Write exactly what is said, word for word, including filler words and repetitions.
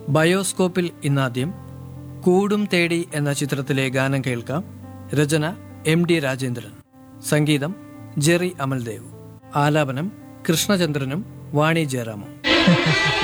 ബയോസ്കോപ്പിൽ ഇന്നാദ്യം കൂടും തേടി എന്ന ചിത്രത്തിലെ ഗാനം കേൾക്കാം. രചന എം ഡി രാജേന്ദ്രൻ, സംഗീതം ജെറി അമൽദേവ്, ആലാപനം കൃഷ്ണചന്ദ്രനും വാണി ജയറാമും.